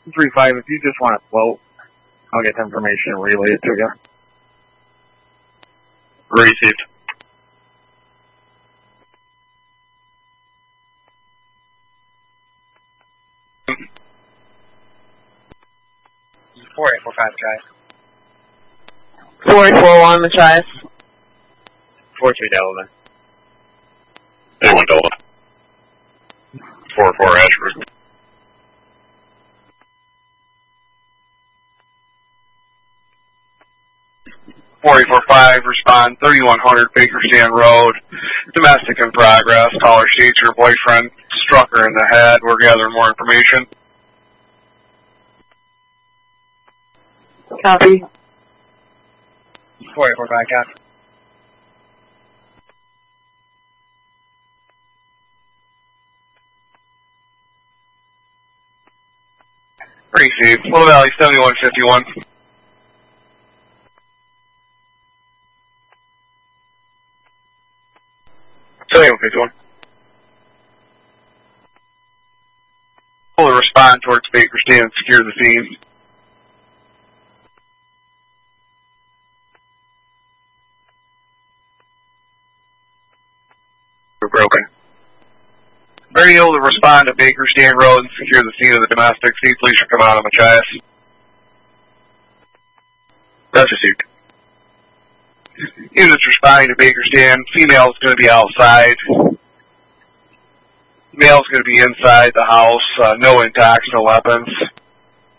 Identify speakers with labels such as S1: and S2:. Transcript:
S1: 3-5, if you just want to float, I'll get the information and relay it to you.
S2: Received.
S3: Drive.
S4: 4841 Machias.
S1: 43 Delta.
S2: 81 Delta. 44 Ashford. .485, respond 3100 Bakersdale Road, domestic in progress. Caller states her boyfriend struck her in the head. We're gathering more information.
S4: Copy.
S3: 4845, copy.
S2: Received. Little Valley 7151. Will respond towards Bakersdale and secure the scene. We're broken. Radio to respond to Bakersdale Road and secure the scene of the domestic. See, police should come out on Machias. That's received. Units responding to Bakersdale. Female's going to be outside. Male's going to be inside the house. No intacts, no weapons.